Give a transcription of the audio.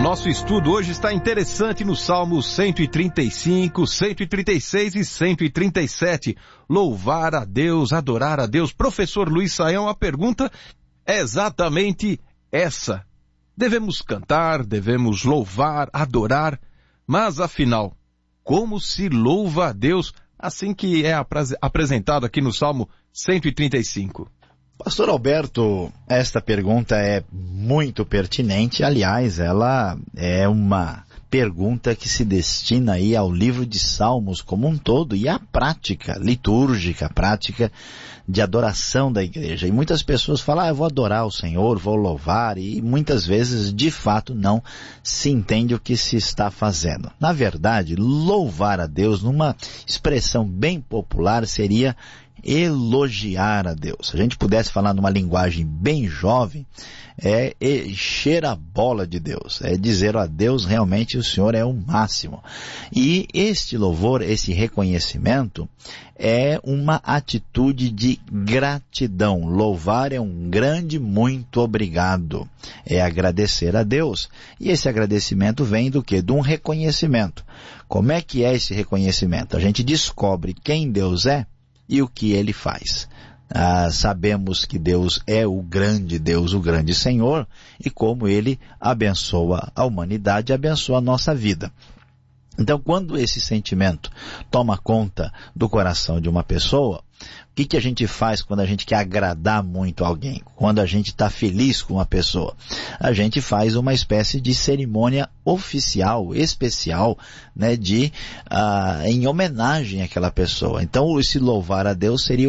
nosso estudo hoje está interessante no Salmos 135, 136 e 137. Louvar a Deus, adorar a Deus. Professor Luiz Saião, a pergunta é exatamente essa. Devemos cantar, devemos louvar, adorar, mas afinal, como se louva a Deus assim que é apresentado aqui no Salmo 135? Pastor Alberto, esta pergunta é muito pertinente. Aliás, ela é uma pergunta que se destina aí ao livro de Salmos como um todo e à prática litúrgica, à prática de adoração da igreja. E muitas pessoas falam, eu vou adorar o Senhor, vou louvar, e muitas vezes, de fato, não se entende o que se está fazendo. Na verdade, louvar a Deus, numa expressão bem popular, seria elogiar a Deus. Se a gente pudesse falar numa linguagem bem jovem, é encher a bola de Deus, é dizer a Deus realmente o Senhor é o máximo. E este louvor, esse reconhecimento, é uma atitude de gratidão. Louvar é um grande muito obrigado, é agradecer a Deus. E esse agradecimento vem do quê? De um reconhecimento. Como é que é esse reconhecimento? A gente descobre quem Deus é e o que Ele faz. Sabemos que Deus é o grande Deus, o grande Senhor, e como Ele abençoa a humanidade, abençoa a nossa vida. Então, quando esse sentimento toma conta do coração de uma pessoa, o que a gente faz quando a gente quer agradar muito alguém? Quando a gente está feliz com uma pessoa? A gente faz uma espécie de cerimônia oficial, especial, né, em homenagem àquela pessoa. Então, esse louvar a Deus seria